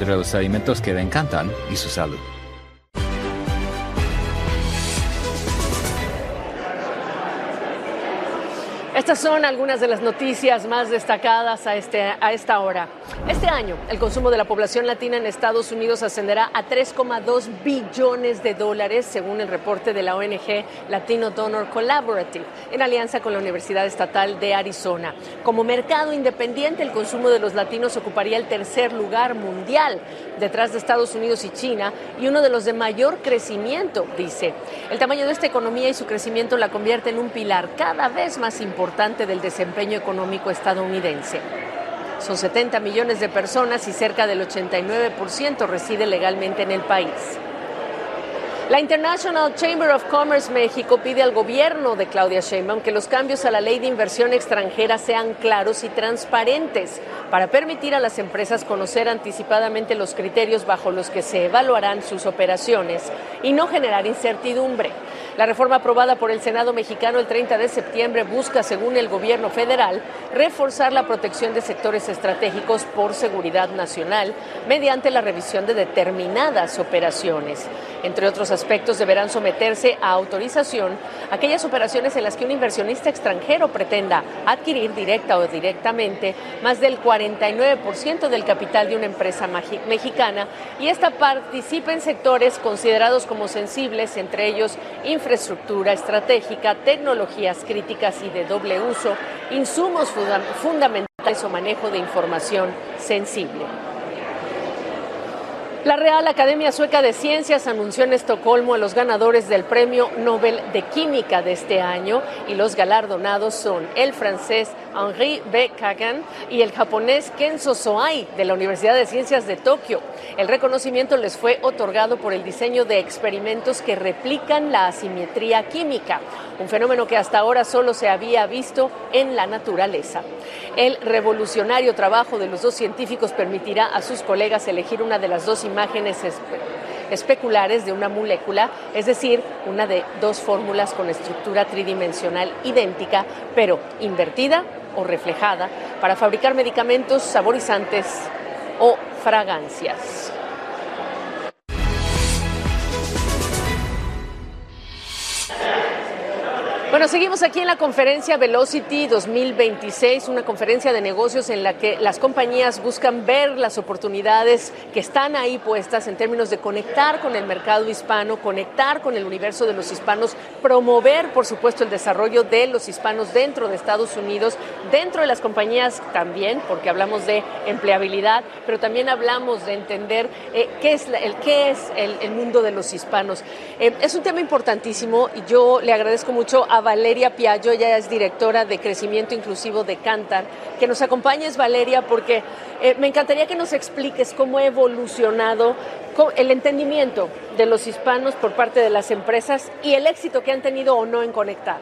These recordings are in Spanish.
entre los alimentos que le encantan y su salud. Estas son algunas de las noticias más destacadas a esta hora. Este año, el consumo de la población latina en Estados Unidos ascenderá a $3,2 billones, según el reporte de la ONG Latino Donor Collaborative, en alianza con la Universidad Estatal de Arizona. Como mercado independiente, el consumo de los latinos ocuparía el tercer lugar mundial, detrás de Estados Unidos y China, y uno de los de mayor crecimiento, dice. El tamaño de esta economía y su crecimiento la convierte en un pilar cada vez más importante del desempeño económico estadounidense. Son 70 millones de personas y cerca del 89% reside legalmente en el país. La International Chamber of Commerce México pide al gobierno de Claudia Sheinbaum que los cambios a la ley de inversión extranjera sean claros y transparentes para permitir a las empresas conocer anticipadamente los criterios bajo los que se evaluarán sus operaciones y no generar incertidumbre. La reforma aprobada por el Senado mexicano el 30 de septiembre busca, según el gobierno federal, reforzar la protección de sectores estratégicos por seguridad nacional mediante la revisión de determinadas operaciones. Entre otros aspectos, deberán someterse a autorización aquellas operaciones en las que un inversionista extranjero pretenda adquirir directa o directamente más del 49% del capital de una empresa mexicana y esta participa en sectores considerados como sensibles, entre ellos infraestructura estratégica, tecnologías críticas y de doble uso, insumos fundamentales o manejo de información sensible. La Real Academia Sueca de Ciencias anunció en Estocolmo a los ganadores del Premio Nobel de Química de este año y los galardonados son el francés Henri B. Kagan y el japonés Kenzo Soai de la Universidad de Ciencias de Tokio. El reconocimiento les fue otorgado por el diseño de experimentos que replican la asimetría química, un fenómeno que hasta ahora solo se había visto en la naturaleza. El revolucionario trabajo de los dos científicos permitirá a sus colegas elegir una de las dos imágenes especulares de una molécula, es decir, una de dos fórmulas con estructura tridimensional idéntica, pero invertida o reflejada, para fabricar medicamentos, saborizantes o fragancias. Bueno, seguimos aquí en la conferencia Velocity 2026, una conferencia de negocios en la que las compañías buscan ver las oportunidades que están ahí puestas en términos de conectar con el mercado hispano, conectar con el universo de los hispanos, promover, por supuesto, el desarrollo de los hispanos dentro de Estados Unidos, dentro de las compañías también, porque hablamos de empleabilidad, pero también hablamos de entender qué es el mundo de los hispanos. Es un tema importantísimo y yo le agradezco mucho a Valeria Piaggio, ella es directora de Crecimiento Inclusivo de Kantar. Que nos acompañes, Valeria, porque me encantaría que nos expliques cómo ha evolucionado el entendimiento de los hispanos por parte de las empresas y el éxito que han tenido o no en conectar.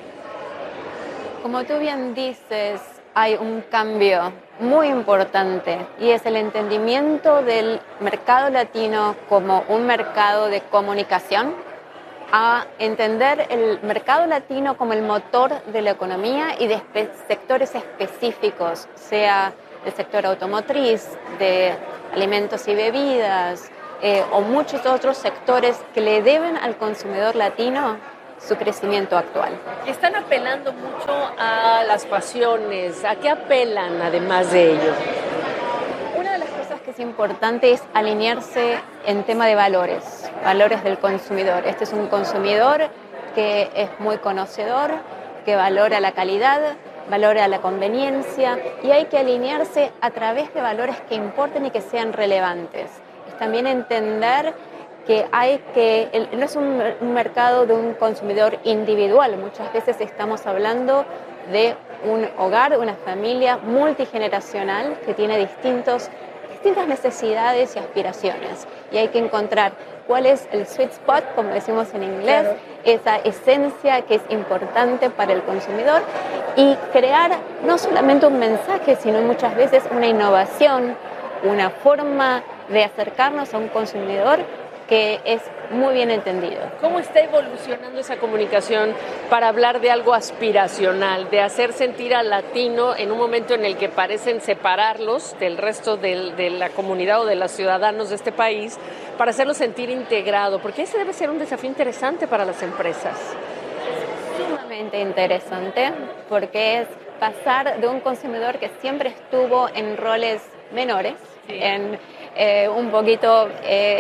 Como tú bien dices, hay un cambio muy importante y es el entendimiento del mercado latino como un mercado de comunicación, a entender el mercado latino como el motor de la economía y de sectores específicos, sea el sector automotriz, de alimentos y bebidas, o muchos otros sectores que le deben al consumidor latino su crecimiento actual. Están apelando mucho a las pasiones. ¿A qué apelan además de ello? Una de las cosas que es importante es alinearse en tema de valores del consumidor. Este es un consumidor que es muy conocedor, que valora la calidad, valora la conveniencia y hay que alinearse a través de valores que importen y que sean relevantes. Es también entender que no es un mercado de un consumidor individual. Muchas veces estamos hablando de un hogar, una familia multigeneracional que tiene distintas necesidades y aspiraciones. Y hay que encontrar cuál es el sweet spot, como decimos en inglés, claro, esa esencia que es importante para el consumidor y crear no solamente un mensaje, sino muchas veces una innovación, una forma de acercarnos a un consumidor que es muy bien entendido. ¿Cómo está evolucionando esa comunicación para hablar de algo aspiracional, de hacer sentir al latino en un momento en el que parecen separarlos del resto de la comunidad o de los ciudadanos de este país, para hacerlos sentir integrado? Porque ese debe ser un desafío interesante para las empresas. Sumamente interesante, porque es pasar de un consumidor que siempre estuvo en roles menores, sí, un poquito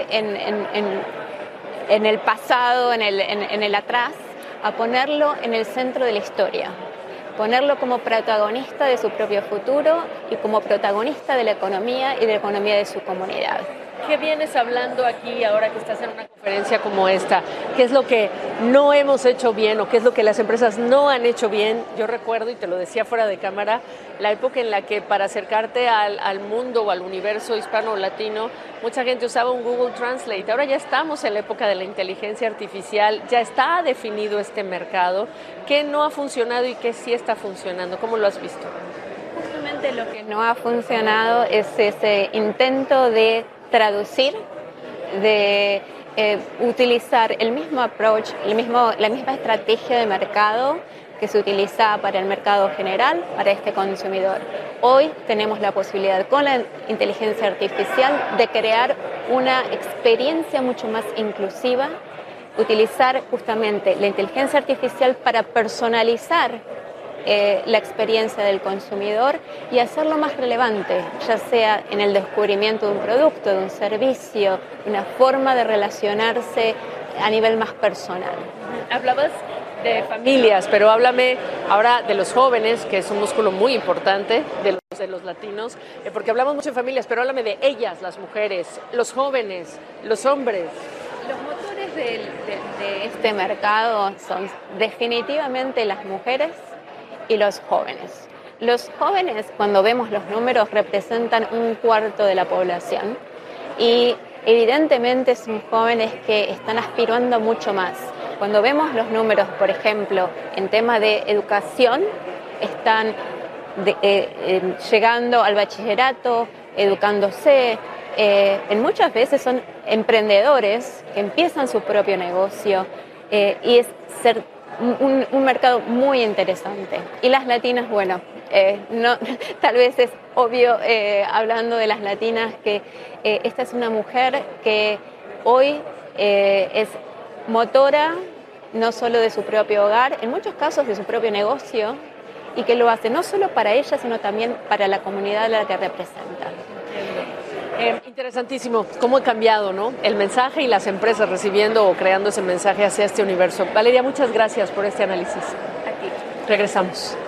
en el pasado, en el atrás, a ponerlo en el centro de la historia, ponerlo como protagonista de su propio futuro y como protagonista de la economía y de la economía de su comunidad. ¿Qué vienes hablando aquí ahora que estás en una conferencia como esta? ¿Qué es lo que no hemos hecho bien o qué es lo que las empresas no han hecho bien? Yo recuerdo, y te lo decía fuera de cámara, la época en la que para acercarte al mundo o al universo hispano o latino, mucha gente usaba un Google Translate. Ahora ya estamos en la época de la inteligencia artificial, ya está definido este mercado. ¿Qué no ha funcionado y qué sí está funcionando? ¿Cómo lo has visto? Justamente lo que no ha funcionado es ese intento de traducir, de utilizar el mismo approach, la misma estrategia de mercado que se utiliza para el mercado general, para este consumidor. Hoy tenemos la posibilidad con la inteligencia artificial de crear una experiencia mucho más inclusiva, utilizar justamente la inteligencia artificial para personalizar la experiencia del consumidor y hacerlo más relevante, ya sea en el descubrimiento de un producto, de un servicio, una forma de relacionarse a nivel más personal. Hablabas de familias, pero háblame ahora de los jóvenes, que es un músculo muy importante de los latinos, porque hablamos mucho de familias, pero háblame de ellas, las mujeres, los jóvenes, los hombres. Los motores de este mercado son definitivamente las mujeres y los jóvenes. Los jóvenes, cuando vemos los números, representan 1/4 de la población y evidentemente son jóvenes que están aspirando mucho más. Cuando vemos los números, por ejemplo, en tema de educación, están llegando al bachillerato, educándose, en muchas veces son emprendedores que empiezan su propio negocio y es un mercado muy interesante. Y las latinas, bueno, no, tal vez es obvio hablando de las latinas que esta es una mujer que hoy es motora no solo de su propio hogar, en muchos casos de su propio negocio, y que lo hace no solo para ella, sino también para la comunidad a la que representa. Interesantísimo, cómo ha cambiado, ¿no?, el mensaje y las empresas recibiendo o creando ese mensaje hacia este universo. Valeria, muchas gracias por este análisis. Aquí. Regresamos.